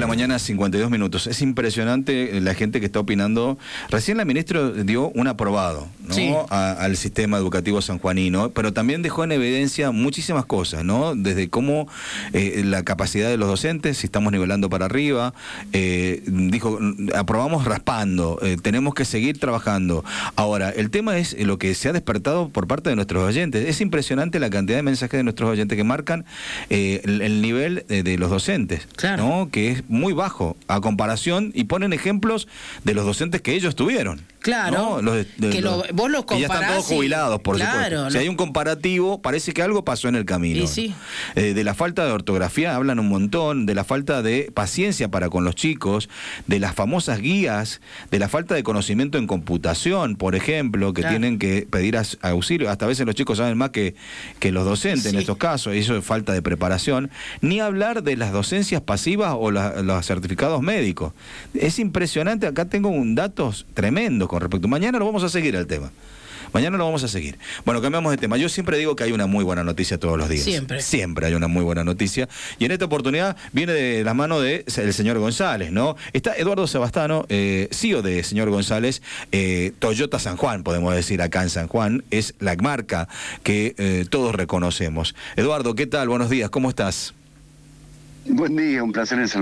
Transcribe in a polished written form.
la mañana, 52 minutos. Es impresionante la gente que está opinando. Recién la ministra dio un aprobado, ¿no? Sí. Al sistema educativo sanjuanino, pero también dejó en evidencia muchísimas cosas, ¿no? Desde cómo la capacidad de los docentes, si estamos nivelando para arriba, dijo, aprobamos raspando, tenemos que seguir trabajando. Ahora, el tema es lo que se ha despertado por parte de nuestros oyentes. Es impresionante la cantidad de mensajes de nuestros oyentes que marcan el nivel de los docentes, claro, ¿no? Que es muy bajo a comparación, y ponen ejemplos de los docentes que ellos tuvieron. claro, ¿no? Vos los comparás, que ya están todos jubilados, por supuesto. Si hay un comparativo, parece que algo pasó en el camino. Y sí. De la falta de ortografía hablan un montón, de la falta de paciencia para con los chicos, de las famosas guías, de la falta de conocimiento en computación, por ejemplo, que claro, tienen que pedir auxilio. Hasta a veces los chicos saben más que los docentes, sí, en estos casos, y eso es falta de preparación. Ni hablar de las docencias pasivas o los certificados médicos. Es impresionante, acá tengo datos tremendos con respecto. Mañana lo vamos a seguir el tema. Mañana lo vamos a seguir. Bueno, cambiamos de tema. Yo siempre digo que hay una muy buena noticia todos los días. Siempre. Siempre hay una muy buena noticia. Y en esta oportunidad viene de la mano del señor González, ¿no? Está Eduardo Sebastano, CEO de señor González, Toyota San Juan, podemos decir acá en San Juan. Es la marca que todos reconocemos. Eduardo, ¿qué tal? Buenos días, ¿cómo estás? Buen día, un placer en